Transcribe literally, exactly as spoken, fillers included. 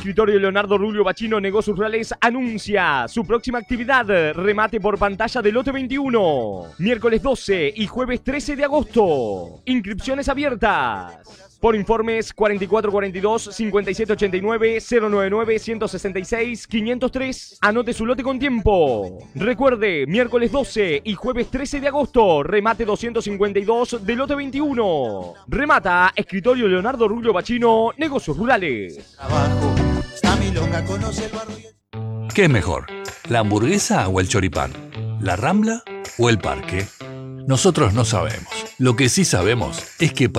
Escritorio Leonardo Rubio Bachino Negocios Rurales anuncia su próxima actividad, remate por pantalla de lote veintiuno, miércoles doce y jueves trece de agosto. Inscripciones abiertas. Por informes cuarenta y cuatro cuarenta y dos, cincuenta y siete ochenta y nueve, cero noventa y nueve, ciento sesenta y seis, quinientos tres. Anote su lote con tiempo. Recuerde, miércoles doce y jueves trece de agosto, remate doscientos cincuenta y dos de lote veintiuno. Remata Escritorio Leonardo Rubio Bachino Negocios Rurales. ¿Qué es mejor? ¿La hamburguesa o el choripán? ¿La Rambla o el parque? Nosotros no sabemos. Lo que sí sabemos es que